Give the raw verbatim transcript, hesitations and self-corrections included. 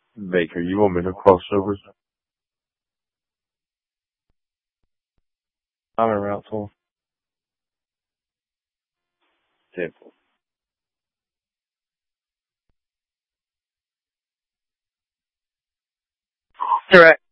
Baker, you want me to cross over? I'm in route tool. Temple. Correct.